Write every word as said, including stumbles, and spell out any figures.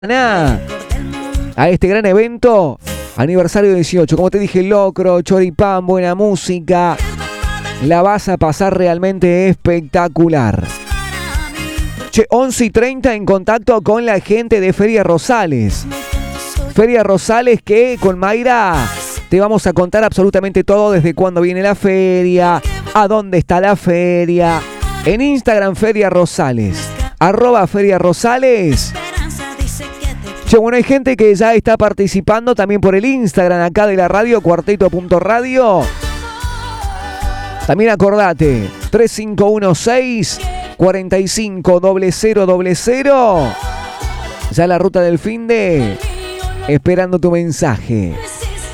a este gran evento, aniversario dieciocho. Como te dije, locro, choripán, buena música. La vas a pasar realmente espectacular. Che, once y treinta en contacto con la gente de Feria Rosales. Feria Rosales que con Mayra te vamos a contar absolutamente todo, desde cuándo viene la feria, a dónde está la feria. En Instagram, Feria Rosales, arroba Feria Rosales. Che, bueno, hay gente que ya está participando también por el Instagram acá de la radio, cuarteto punto radio. También acordate, tres cinco uno seis, cuatro cinco cero cero cero cero. Ya la ruta del finde, esperando tu mensaje.